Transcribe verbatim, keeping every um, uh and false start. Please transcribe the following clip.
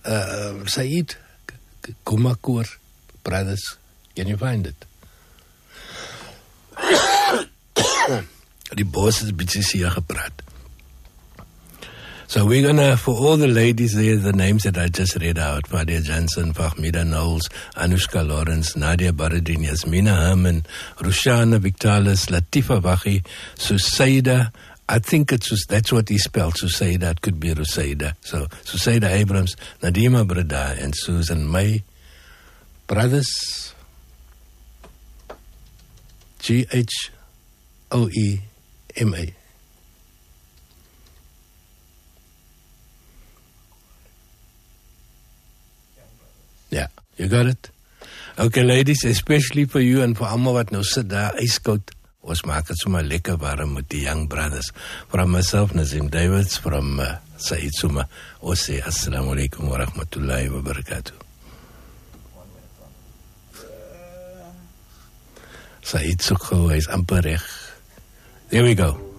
uh, Said Kumakur Brothers. Can you find it? Die boss is bietjie hier gepraat. So we're gonna, for all the ladies there, the names that I just read out, Fadia Johnson, Fahmida Knowles, Anushka Lawrence, Nadia Baradin, Yasmina Herman, Rushana Victalis, Latifa Wahi, Susaida, I think it's, that's what he spelled, Susaida, it could be Rusaida. So, Susaida Abrams, Nadima Brada, and Susan May, Brothers, G H O E M A. Ja, you got it? Okay, ladies, especially for you and for almal wat nou sit daar ijskoud. Ons maak het sommer lekker warm met die Young Brothers. From myself, Nazim Davids, from uh, Said Suma. Ons sê assalamu alaikum wa rahmatullahi wa barakatuh. Said soek gou, hy is amper reg. There we go.